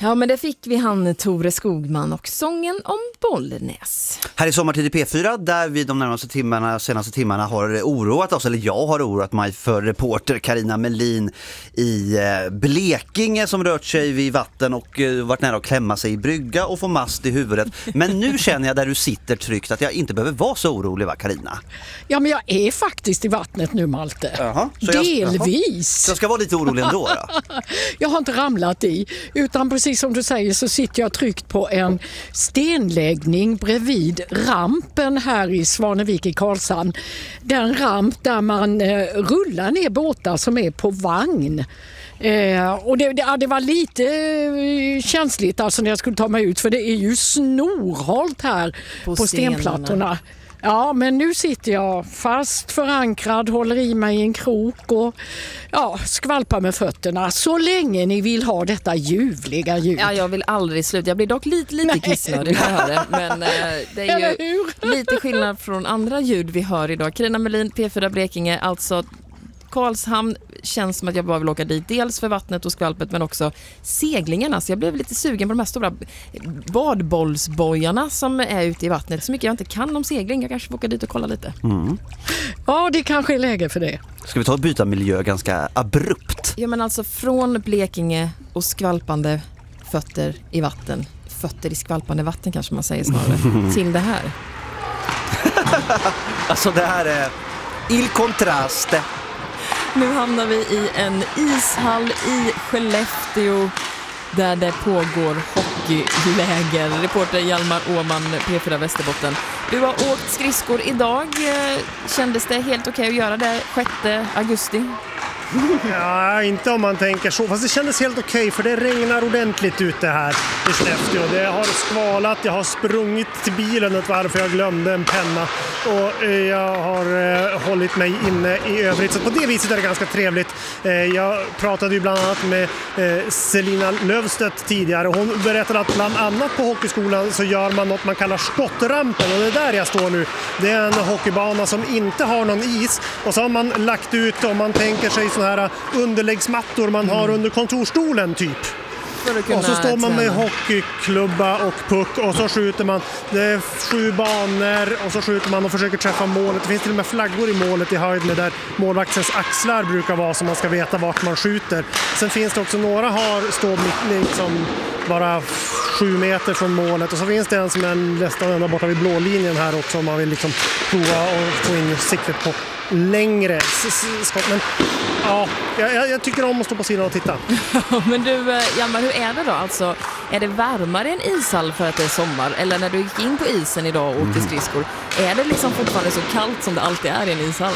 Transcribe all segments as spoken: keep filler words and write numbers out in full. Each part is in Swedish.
Ja, men det fick vi han Tore Skogman och sången om Bollnäs. Här i Sommartid i P fyra, där vi de närmaste timmarna, senaste timmarna har oroat oss, eller jag har oroat mig för reporter Carina Melin i Blekinge som rört sig vid vatten och varit nära att klämma sig i brygga och få mast i huvudet. Men nu känner jag där du sitter tryggt att jag inte behöver vara så orolig, va Carina? Ja, men jag är faktiskt i vattnet nu, Malte. Jaha, så jag, Delvis. Så jag ska vara lite orolig ändå då? Jag har inte ramlat i, utan precis som du säger så sitter jag tryckt på en stenläggning bredvid rampen här i Svanevik i Karlshamn. Den ramp där man eh, rullar ner båtar som är på vagn. Eh, och det, det, det var lite eh, känsligt alltså när jag skulle ta mig ut, för det är ju snorhållt här på, på stenplattorna. Ja, men nu sitter jag fast förankrad, håller i mig i en krok och ja, skvalpar med fötterna så länge ni vill ha detta ljuvliga ljud. Ja, jag vill aldrig sluta. Jag blir dock lite, lite kissnödig när jag hör det. Men eh, det är ju lite skillnad från andra ljud vi hör idag. Carina Melin, P fyra Blekinge, alltså Karlshamn känns som att jag bara vill åka dit. Dels för vattnet och skvalpet, men också seglingen. Alltså jag blev lite sugen på de här stora badbollsbojarna som är ute i vattnet. Så mycket jag inte kan om segling. Jag kanske får åka dit och kolla lite. Mm. Ja, det kanske är läge för det. Ska vi ta och byta miljö ganska abrupt? Ja, men alltså från Blekinge och skvalpande fötter i vatten. Fötter i skvalpande vatten kanske man säger snarare. Till det här. Alltså det här är il contraste. Nu hamnar vi i en ishall i Skellefteå där det pågår hockeyläger. Reporter Hjalmar Åman, P fyra Västerbotten. Du har åkt skridskor idag. Kändes det helt okej att göra det sjätte augusti? Ja, inte om man tänker så. Fast det kändes helt okej för det regnar ordentligt ute här i Skellefteå. Det har skvalat, jag har sprungit till bilen ett varv för jag glömde en penna. Och jag har eh, hållit mig inne i övrigt. Så på det viset är det ganska trevligt. Eh, jag pratade ju bland annat med eh, Selina Lövstedt tidigare. Hon berättade att bland annat på hockeyskolan så gör man något man kallar skottrampen. Och det är där jag står nu. Det är en hockeybana som inte har någon is. Och så har man lagt ut, om man tänker sig så här underläggsmattor man har under kontorstolen typ. Och så står man med hockeyklubba och puck och så skjuter man. Det är sju banor och så skjuter man och försöker träffa målet. Det finns till och med flaggor i målet i höjd med där målvaktens axlar brukar vara så man ska veta vart man skjuter. Sen finns det också några har står liksom bara sju meter från målet och så finns det en som är nästan ända borta vid blå linjen här också om man vill liksom prova och få in siktet på längre skott. Men ja, jag, jag tycker om att stå på sidan och titta. Men du, Hjalmar, hur är det då? Alltså, är det varmare än ishall för att det är sommar? Eller när du gick in på isen idag och åkte skridskor, är det liksom fortfarande så kallt som det alltid är i en ishall?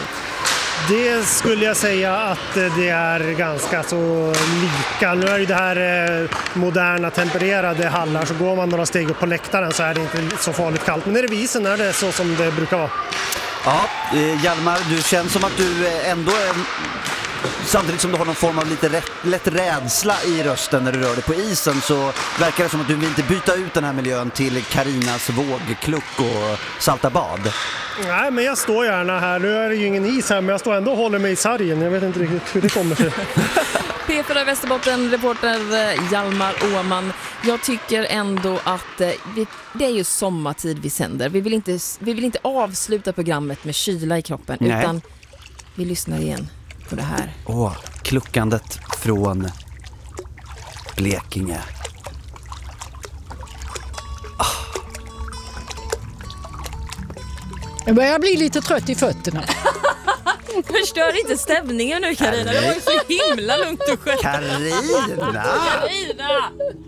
Det skulle jag säga att det är ganska så lika. Nu är ju det här moderna tempererade hallar, så går man några steg upp på läktaren så är det inte så farligt kallt. Men när det är isen är det så som det brukar vara. Ja, eh, Hjalmar, du känns som att du ändå är, samtidigt som du har någon form av lite rätt, lätt rädsla i rösten när du rör dig på isen, så verkar det som att du vill inte byta ut den här miljön till Karinas vågkluck och salta bad. Nej, men jag står gärna här. Nu är det ju ingen is här, men jag står ändå och håller mig i sargen. Jag vet inte riktigt hur det kommer sig. P fyra Västerbotten, reporter Hjalmar Åman. Jag tycker ändå att eh, vi, det är ju sommartid vi sänder. Vi vill inte, vi vill inte avsluta programmet med kyla i kroppen. Nej. Utan vi lyssnar igen på det här. Åh, kluckandet från Blekinge. Jag börjar bli lite trött i fötterna. Förstör inte stämningen nu, Carina. Det var ju så himla lugnt och skönt. Carina! Carina!